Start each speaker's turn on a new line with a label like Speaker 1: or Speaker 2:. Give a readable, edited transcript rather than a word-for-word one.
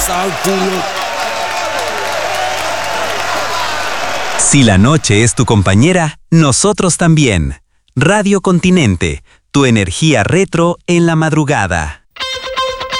Speaker 1: Si la noche es tu compañera, nosotros también. Radio Continente, tu energía retro en la madrugada.